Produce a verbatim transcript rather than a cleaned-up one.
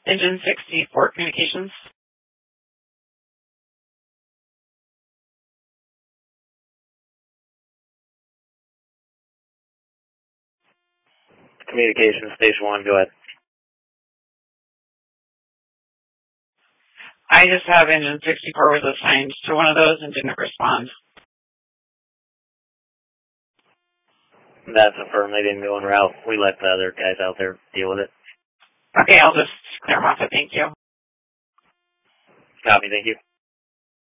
Engine sixty-four Communications. Communications, Station one, go ahead. I just have Engine sixty-four was assigned to one of those and didn't respond. That's affirmed. They didn't go en route. We let the other guys out there deal with it. Okay, I'll just clear them off it. Thank you. Copy, thank you.